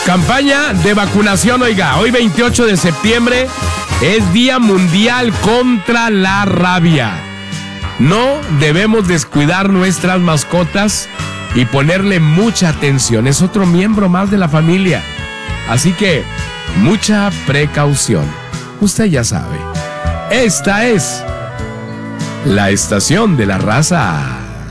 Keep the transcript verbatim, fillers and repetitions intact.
Campaña de vacunación, oiga, hoy veintiocho de septiembre es Día Mundial contra la Rabia. No debemos descuidar nuestras mascotas y ponerle mucha atención. Es otro miembro más de la familia. Así que, mucha precaución. Usted ya sabe. Esta es la Estación de la Raza.